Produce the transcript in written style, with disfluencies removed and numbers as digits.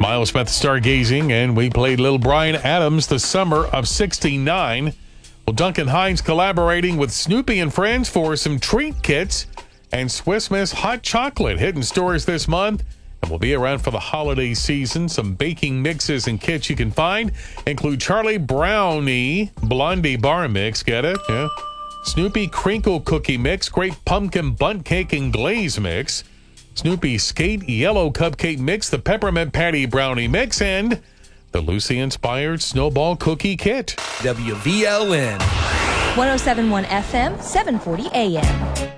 Miles Smith stargazing, and we played Little Bryan Adams, The Summer of '69. Well, Duncan Hines collaborating with Snoopy and Friends for some treat kits and Swiss Miss hot chocolate hitting stores this month. And we'll be around for the holiday season. Some baking mixes and kits you can find include Charlie Brownie Blondie Bar Mix. Get it? Yeah. Snoopy Crinkle Cookie Mix, Great Pumpkin Bundt Cake and Glaze Mix, Snoopy Skate Yellow Cupcake Mix, the Peppermint Patty Brownie Mix, and the Lucy-inspired Snowball Cookie Kit. WVLN. 107.1 FM, 740 AM.